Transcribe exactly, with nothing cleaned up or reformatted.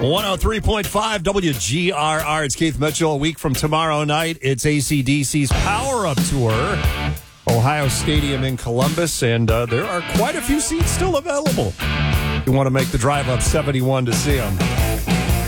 one oh three point five W G R R. It's Keith Mitchell. A week from tomorrow night, it's A C D C's Power Up Tour, Ohio Stadium in Columbus, and uh, there are quite a few seats still available. You want to make the drive up seventy-one to see them.